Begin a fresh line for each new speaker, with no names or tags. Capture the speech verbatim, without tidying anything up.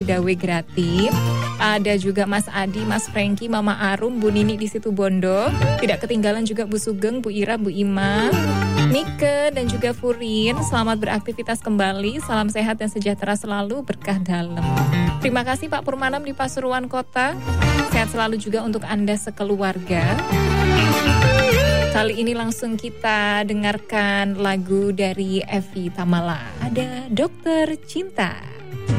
Dawe Grati. Ada juga Mas Adi, Mas Franky, Mama Arum, Bu Nini di situ Bondo. Tidak ketinggalan juga Bu Sugeng, Bu Ira, Bu Ima, Nike dan juga Furin. Selamat beraktivitas kembali. Salam sehat dan sejahtera selalu, berkah dalam. Terima kasih Pak Purmanam di Pasuruan Kota. Sehat selalu juga untuk Anda sekeluarga. Kali ini langsung kita dengarkan lagu dari Evi Tamala. Ada Dokter Cinta.